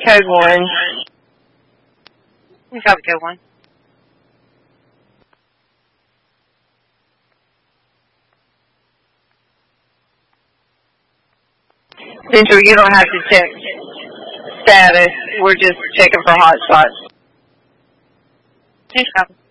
code 1. We copy code 1. Central, you don't have to check status. We're just checking for hotspots. Change copy.